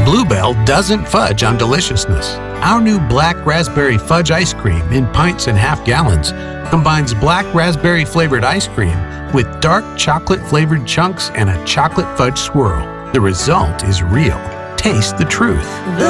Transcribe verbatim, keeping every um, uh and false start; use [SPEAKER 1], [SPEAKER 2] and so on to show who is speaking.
[SPEAKER 1] Bluebell doesn't fudge on deliciousness. Our new Black Raspberry Fudge ice cream in pints and half gallons combines black raspberry flavored ice cream with dark chocolate flavored chunks and a chocolate fudge swirl. The result is real. Taste the truth.